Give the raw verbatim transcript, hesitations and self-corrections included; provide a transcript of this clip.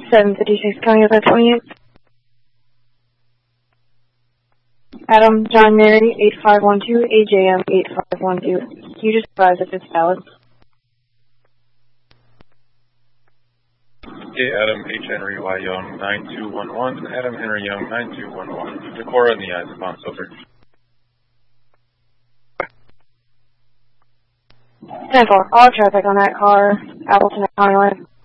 seven fifty-six County of the twenty-eighth. Adam John Mary eight five one two, A J M eight five one two. Can you just advise if it's valid? Okay, Adam H. Henry Y. Young nine two one one, Adam Henry Young nine two one one. Decora in the eyes of Bon Silver. ten four, all traffic on that car, Appleton County line.